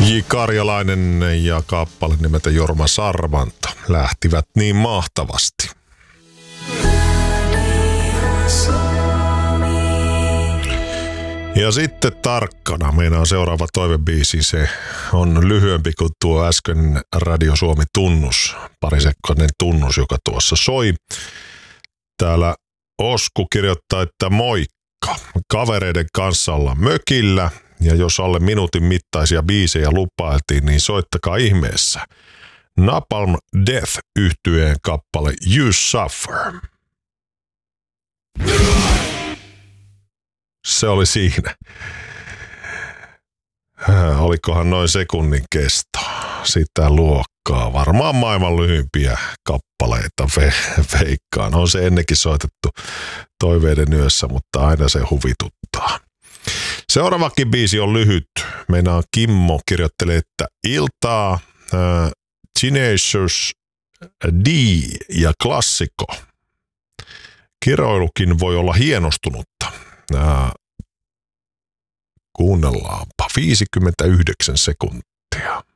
J. Karjalainen ja kappale nimeltä Jorma Sarvanto lähtivät niin mahtavasti. Ja sitten tarkkana. Meillä on seuraava toivebiisi. Se on lyhyempi kuin tuo äsken Radio Suomi tunnus. Parisekkoinen tunnus, joka tuossa soi. Täällä Osku kirjoittaa, että moikka. Kavereiden kanssa ollaan mökillä. Ja jos alle minuutin mittaisia biisejä lupailtiin, niin soittakaa ihmeessä. Napalm Death -yhtyeen kappale You Suffer. Se oli siinä. Olikohan noin sekunnin kesto. Sitä luokkaa. Varmaan maailman lyhyimpiä kappaleita veikkaan. On se ennenkin soitettu toiveiden yössä, mutta aina se huvituttaa. Seuraavakin biisi on lyhyt. Meidän Kimmo kirjoittelee, että iltaa Teenagers D ja klassikko. Kiroilukin voi olla hienostunutta. Kuunnellaanpa 59 sekuntia.